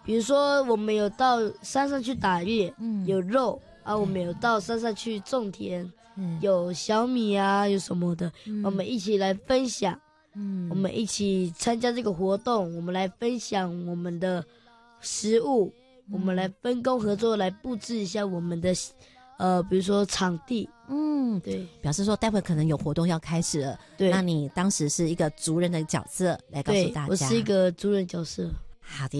比如说我们有到山上去打猎，有肉啊，我们有到山上去种田，有小米啊，有什么的，我们一起来分享，我们一起参加这个活动，我们来分享我们的食物，我们来分工合作来布置一下我们的比如说场地，对， 表示说待会可能有活动要开始了， 对， 那你当时是一个族人的角色来告诉大家， 我是一个族人角色。 好的。